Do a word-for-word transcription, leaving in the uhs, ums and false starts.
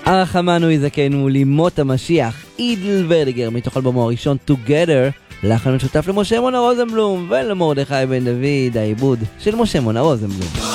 הרחמנו יזכנו לימות המשיח, אידל ורדיגר, מתוך אלבומו הראשון Together, לחן משותף למשה מונה רוזנבלום ולמרדכי בן דוד, העיבוד של משה מונה רוזנבלום.